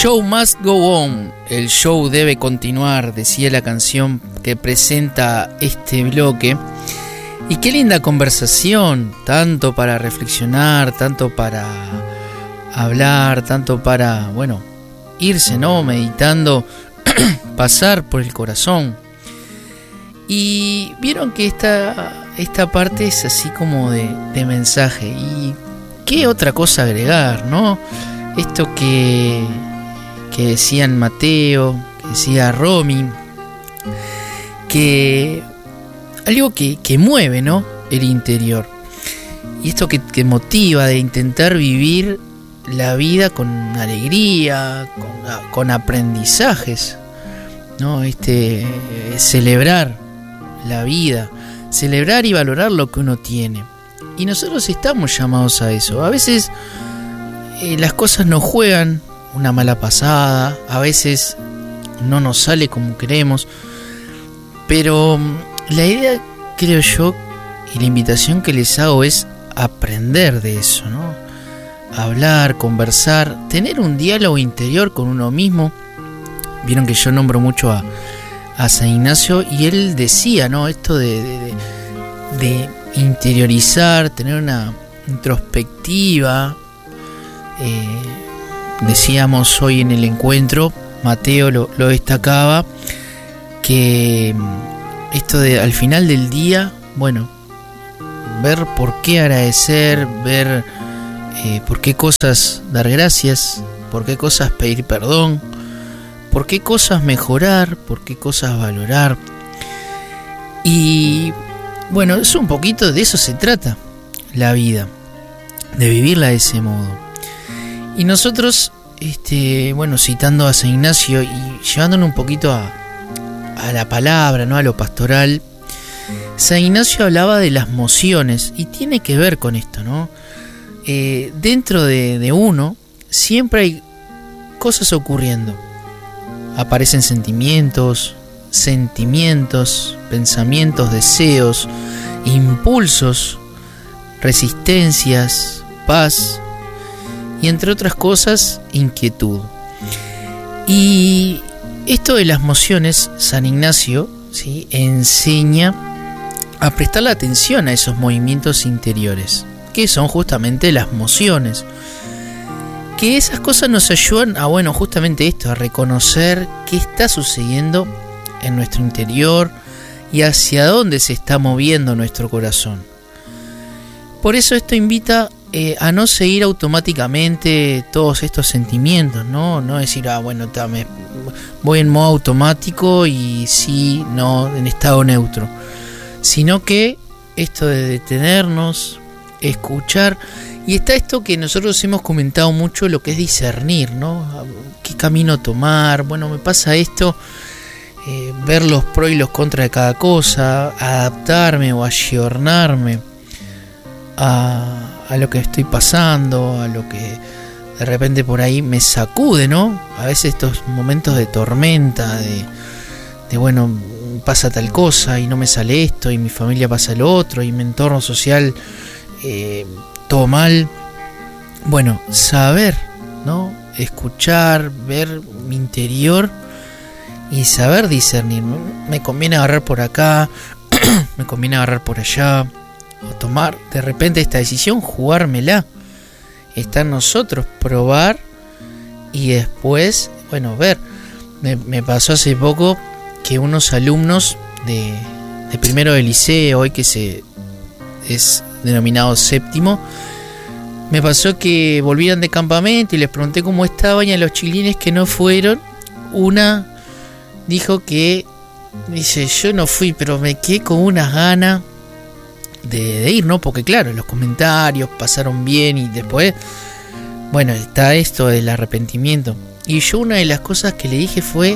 show must go on, el show debe continuar, decía la canción que presenta este bloque. Y qué linda conversación, tanto para reflexionar, tanto para hablar, tanto para, bueno, irse, ¿no? Meditando, pasar por el corazón. Y vieron que esta parte es así como de mensaje. Y qué otra cosa agregar, ¿no? Esto que decían Mateo, que decía Romy, que algo que mueve, ¿no? El interior. Y esto que motiva de intentar vivir la vida con alegría, con aprendizajes, ¿no? Celebrar la vida, celebrar y valorar lo que uno tiene. Y nosotros estamos llamados a eso. A veces las cosas nos juegan una mala pasada, a veces no nos sale como queremos, pero la idea, creo yo, y la invitación que les hago es aprender de eso, ¿no? Hablar, conversar, tener un diálogo interior con uno mismo. Vieron que yo nombro mucho a San Ignacio, y él decía, ¿no? Esto de interiorizar, tener una introspectiva. Decíamos hoy en el encuentro, Mateo lo destacaba, que esto de al final del día, bueno, ver por qué agradecer, ver por qué cosas dar gracias, por qué cosas pedir perdón, por qué cosas mejorar, por qué cosas valorar. Y bueno, es un poquito de eso se trata la vida, de vivirla de ese modo. Y nosotros, bueno, citando a San Ignacio y llevándolo un poquito a la palabra, ¿no? A lo pastoral, San Ignacio hablaba de las mociones, y tiene que ver con esto, ¿no? Dentro de uno siempre hay cosas ocurriendo. Aparecen sentimientos, pensamientos, deseos, impulsos, resistencias, paz, y entre otras cosas, inquietud. Y esto de las mociones, San Ignacio, ¿sí?, enseña a prestar la atención a esos movimientos interiores, que son justamente las mociones. Que esas cosas nos ayudan a, bueno, justamente esto, a reconocer qué está sucediendo en nuestro interior y hacia dónde se está moviendo nuestro corazón. Por eso esto invita a no seguir automáticamente todos estos sentimientos, ¿no? No decir, bueno, voy en modo automático y sí, no, en estado neutro. Sino que esto de detenernos, escuchar, y está esto que nosotros hemos comentado mucho, lo que es discernir, ¿no? ¿Qué camino tomar? Bueno, me pasa esto, ver los pros y los contras de cada cosa, adaptarme o ayornarme a lo que estoy pasando, a lo que de repente por ahí me sacude, ¿no? A veces estos momentos de tormenta, de bueno, pasa tal cosa y no me sale esto, y mi familia pasa lo otro, y mi entorno social todo mal. Bueno, saber, ¿no? Escuchar, ver mi interior y saber discernir. Me conviene agarrar por acá, me conviene agarrar por allá, o tomar de repente esta decisión, jugármela. Está en nosotros probar y después, bueno, ver. Me pasó hace poco que unos alumnos de primero de liceo, hoy que es denominado séptimo, me pasó que volvieron de campamento y les pregunté cómo estaban, y a los chiquilines que no fueron, una dijo que, dice, yo no fui, pero me quedé con unas ganas de ir, ¿no? Porque claro, los comentarios pasaron bien y después, bueno, está esto del arrepentimiento. Y yo una de las cosas que le dije fue,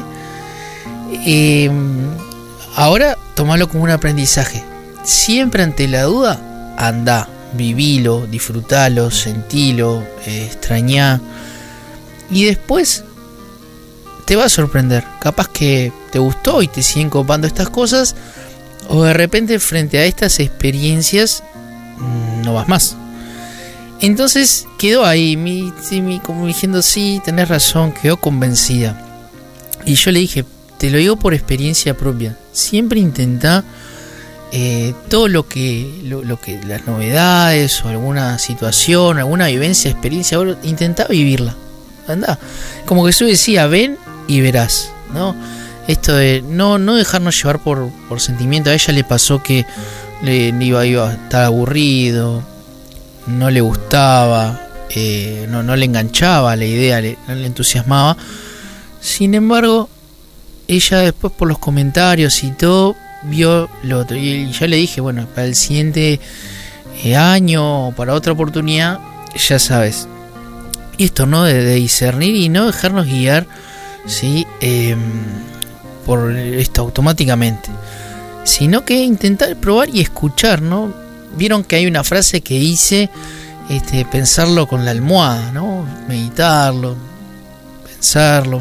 ahora tomalo como un aprendizaje. Siempre ante la duda, andá, vivilo, disfrutalo, sentilo, extrañá, y después te va a sorprender. Capaz que te gustó y te siguen copando estas cosas, o de repente frente a estas experiencias no vas más. Entonces quedó ahí, como diciendo, sí, tenés razón, quedó convencida. Y yo le dije, te lo digo por experiencia propia, siempre intentá todo lo que las novedades o alguna situación, alguna vivencia, experiencia, intentá vivirla. Andá. Como Jesús decía, ven y verás, ¿no? Esto de no dejarnos llevar por sentimiento. A ella le pasó que iba a estar aburrido, no le gustaba, no le enganchaba la idea, no le entusiasmaba. Sin embargo, ella después por los comentarios y todo vio lo otro. Y yo le dije, bueno, para el siguiente año o para otra oportunidad, ya sabes. Y esto, ¿no? De discernir y no dejarnos guiar, ¿sí? Por esto automáticamente, sino que intentar probar y escuchar, ¿no? Vieron que hay una frase que dice pensarlo con la almohada, ¿no? Meditarlo, pensarlo.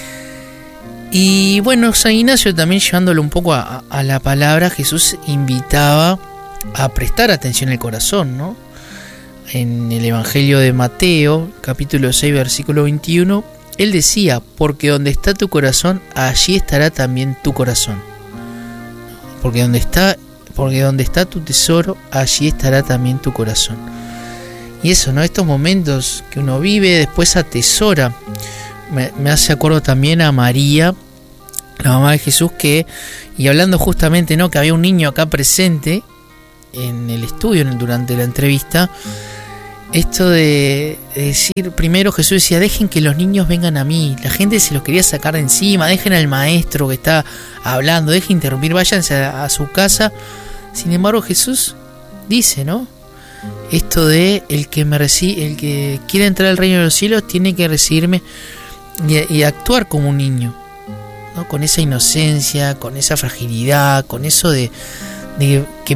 Y bueno, San Ignacio también, llevándolo un poco a la palabra, Jesús invitaba a prestar atención al corazón, ¿no? En el Evangelio de Mateo, capítulo 6, versículo 21, él decía, porque donde está tu corazón, allí estará también tu corazón. Porque donde está tu tesoro, allí estará también tu corazón. Y eso, ¿no? Estos momentos que uno vive, después atesora. Me hace acuerdo también a María, la mamá de Jesús, y hablando justamente, ¿no? Que había un niño acá presente en el estudio, durante la entrevista. Esto de decir, primero Jesús decía, dejen que los niños vengan a mí. La gente se los quería sacar de encima, dejen al maestro que está hablando, dejen interrumpir, váyanse a su casa. Sin embargo, Jesús dice, ¿no? Esto de el que quiera entrar al reino de los cielos tiene que recibirme y actuar como un niño, ¿no? Con esa inocencia, con esa fragilidad, con eso de que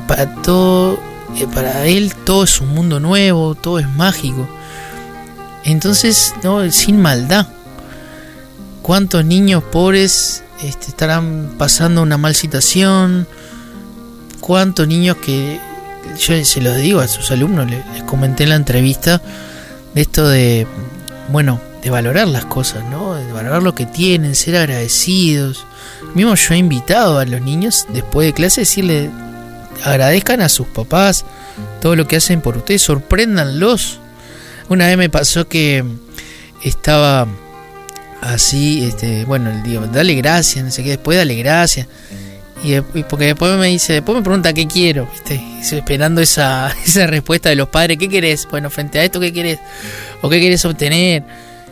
para él todo es un mundo nuevo, todo es mágico. Entonces, ¿no? Sin maldad. ¿Cuántos niños pobres estarán pasando una mala situación? ¿Cuántos niños que yo se los digo a sus alumnos, les comenté en la entrevista de esto de, bueno, de valorar las cosas, ¿no? De valorar lo que tienen, ser agradecidos. Mismo yo he invitado a los niños después de clase a decirle, agradezcan a sus papás todo lo que hacen por ustedes, sorpréndanlos. Una vez me pasó que estaba así, bueno, digo, dale gracias, no sé qué, después dale gracias. Y porque después me pregunta qué quiero, ¿viste? Estoy esperando esa respuesta de los padres. ¿Qué querés? Bueno, frente a esto, ¿qué querés? ¿O qué querés obtener?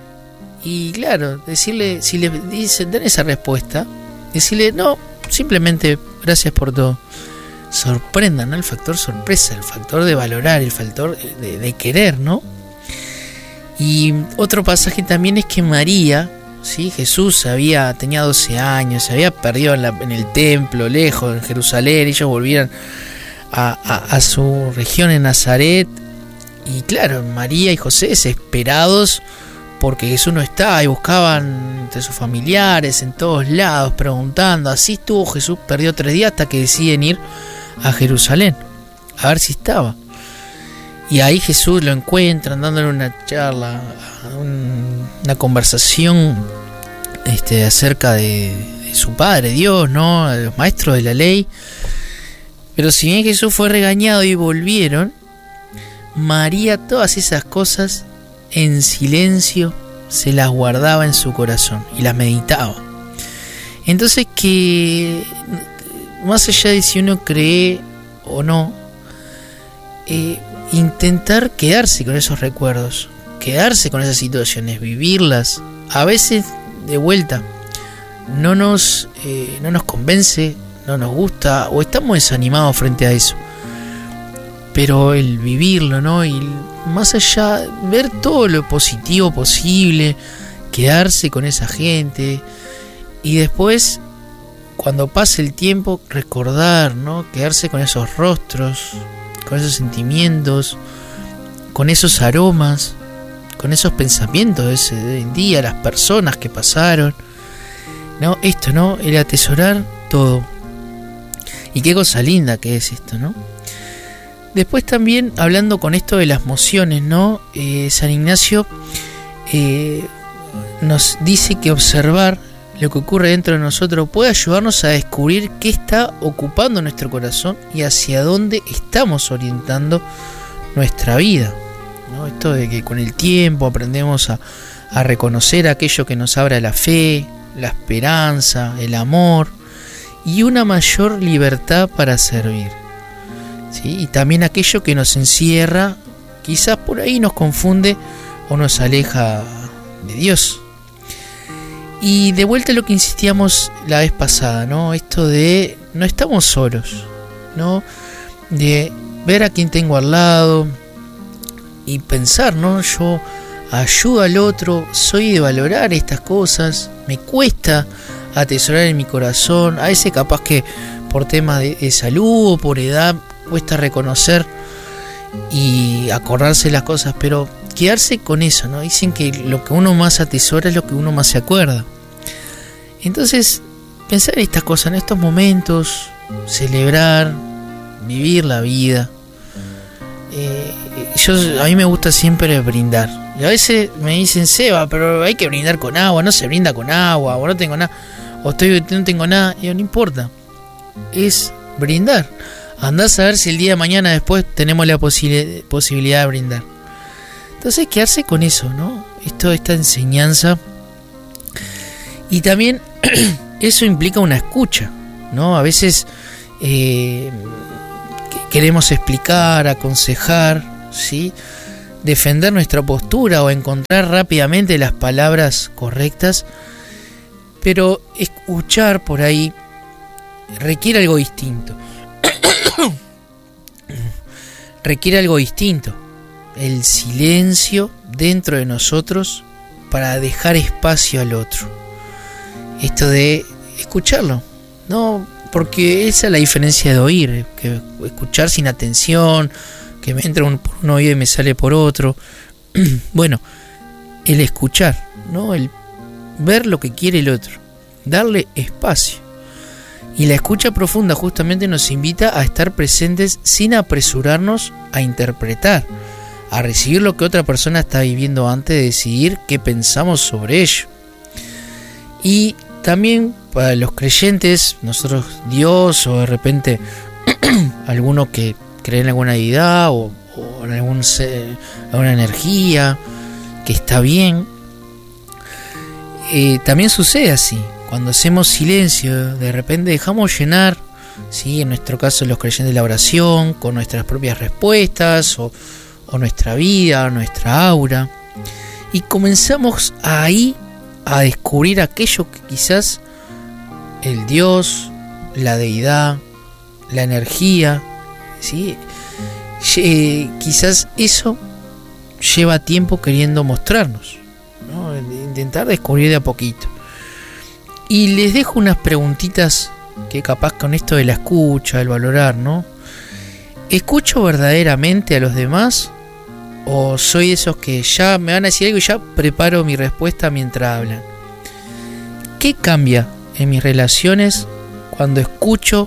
Y claro, decirle, si le dicen, dan esa respuesta, decirle, no, simplemente gracias por todo. Sorprendan, ¿no? El factor sorpresa, el factor de valorar, el factor de querer, ¿no? Y otro pasaje también es que María, ¿sí? Jesús tenía 12 años, se había perdido en el templo, lejos, en Jerusalén. Ellos volvieron a su región en Nazaret. Y claro, María y José desesperados porque Jesús no estaba, y buscaban entre sus familiares, en todos lados, preguntando. Así estuvo Jesús, perdió 3 días hasta que deciden ir a Jerusalén a ver si estaba. Y ahí Jesús lo encuentran dándole una charla, una conversación acerca de su Padre Dios, ¿no? De los maestros de la ley. Pero si bien Jesús fue regañado y volvieron, María todas esas cosas en silencio se las guardaba en su corazón y las meditaba. Entonces, que más allá de si uno cree o no, intentar quedarse con esos recuerdos, quedarse con esas situaciones, vivirlas. A veces, de vuelta, no nos convence, no nos gusta, o estamos desanimados frente a eso. Pero el vivirlo, ¿no? Y más allá, ver todo lo positivo posible, quedarse con esa gente, y después, cuando pase el tiempo, recordar, ¿no? Quedarse con esos rostros, con esos sentimientos, con esos aromas, con esos pensamientos de ese día, las personas que pasaron, ¿no? Esto, ¿no? El atesorar todo. Y qué cosa linda que es esto, ¿no? Después también, hablando con esto de las mociones, ¿no? San Ignacio nos dice que observar lo que ocurre dentro de nosotros puede ayudarnos a descubrir qué está ocupando nuestro corazón y hacia dónde estamos orientando nuestra vida, ¿no? Esto de que con el tiempo aprendemos a reconocer aquello que nos abra la fe, la esperanza, el amor y una mayor libertad para servir, ¿sí? Y también aquello que nos encierra, quizás por ahí nos confunde o nos aleja de Dios. Y de vuelta a lo que insistíamos la vez pasada, ¿no? Esto de no estamos solos, ¿no? De ver a quién tengo al lado y pensar, ¿no? Yo ayudo al otro, soy de valorar estas cosas, me cuesta atesorar en mi corazón, a veces capaz que por temas de salud o por edad cuesta reconocer y acordarse de las cosas, pero quedarse con eso, ¿no? Dicen que lo que uno más atesora es lo que uno más se acuerda. Entonces, pensar en estas cosas, en estos momentos, celebrar, vivir la vida. A mí me gusta siempre brindar. Y a veces me dicen, Seba, pero hay que brindar con agua, no se brinda con agua, o no tengo nada, o no tengo nada. Y yo, no importa, es brindar. Andás a ver si el día de mañana después tenemos la posibilidad de brindar. Entonces quedarse con eso, ¿no? Esta enseñanza. Y también eso implica una escucha, ¿no? A veces queremos explicar, aconsejar, ¿sí? Defender nuestra postura o encontrar rápidamente las palabras correctas, pero escuchar por ahí requiere algo distinto. Requiere algo distinto. El silencio dentro de nosotros para dejar espacio al otro. Esto de escucharlo, ¿no? Porque esa es la diferencia de oír, que escuchar sin atención, que me entra por un oído y me sale por otro. Bueno, el escuchar, ¿no? El ver lo que quiere el otro, darle espacio. Y la escucha profunda justamente nos invita a estar presentes sin apresurarnos a interpretar, a recibir lo que otra persona está viviendo antes de decidir qué pensamos sobre ello. Y también para los creyentes, nosotros Dios o de repente algunos que creen en alguna deidad o en alguna energía que está bien, también sucede así. Cuando hacemos silencio, de repente dejamos llenar, ¿sí? En nuestro caso los creyentes, la oración con nuestras propias respuestas o nuestra vida, nuestra aura, y comenzamos ahí a descubrir aquello que quizás el Dios, la deidad, la energía, ¿sí? Quizás eso lleva tiempo queriendo mostrarnos, ¿no? Intentar descubrir de a poquito. Y les dejo unas preguntitas que capaz con esto de la escucha, el valorar, ¿no? ¿Escucho verdaderamente a los demás? ¿O soy de esos que ya me van a decir algo y ya preparo mi respuesta mientras hablan? ¿Qué cambia en mis relaciones cuando escucho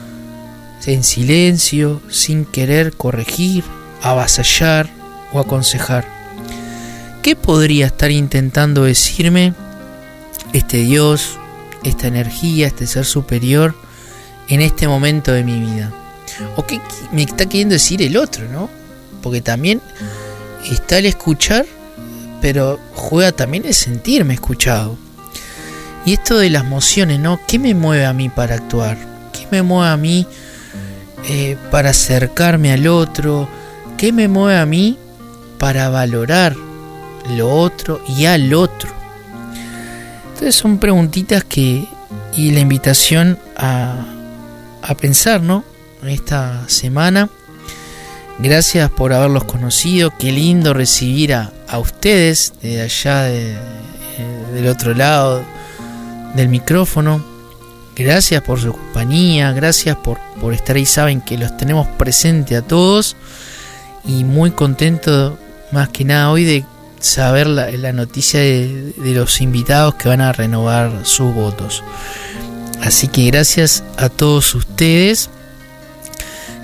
en silencio, sin querer corregir, avasallar o aconsejar? ¿Qué podría estar intentando decirme este Dios, esta energía, este ser superior en este momento de mi vida? ¿O qué me está queriendo decir el otro, no? Porque también está el escuchar, pero juega también el sentirme escuchado. Y esto de las emociones, ¿no? ¿Qué me mueve a mí para actuar? ¿Qué me mueve a mí para acercarme al otro? ¿Qué me mueve a mí para valorar lo otro y al otro? Entonces son preguntitas y la invitación a pensar, ¿no? Esta semana. Gracias por haberlos conocido. Qué lindo recibir a ustedes de allá del otro lado del micrófono. Gracias por su compañía. Gracias por estar ahí. Saben que los tenemos presentes a todos. Y muy contento más que nada hoy de saber la noticia de los invitados que van a renovar sus votos. Así que gracias a todos ustedes.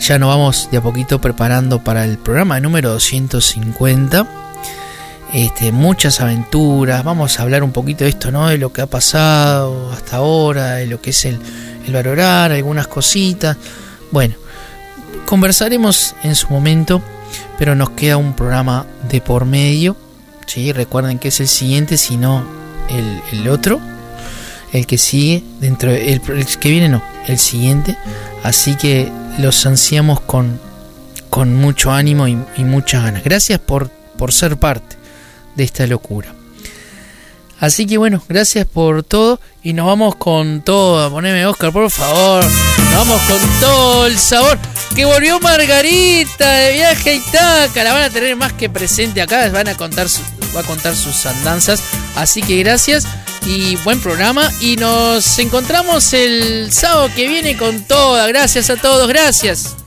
Ya nos vamos de a poquito preparando para el programa número 250. Muchas aventuras. Vamos a hablar un poquito de esto, ¿no? De lo que ha pasado hasta ahora, de lo que es el valorar, algunas cositas. Bueno, conversaremos en su momento, pero nos queda un programa de por medio. ¿Sí? Recuerden que es el siguiente, si no el otro. El que sigue, el que viene no, el siguiente. Así que los ansiamos con mucho ánimo y muchas ganas. Gracias por ser parte de esta locura. Así que bueno, gracias por todo. Y nos vamos con todo. Poneme, Oscar, por favor. Nos vamos con todo el sabor. Que volvió Margarita de viaje a Itaca. La van a tener más que presente acá. Va a contar sus andanzas. Así que gracias y buen programa. Y nos encontramos el sábado que viene con toda. Gracias a todos, gracias.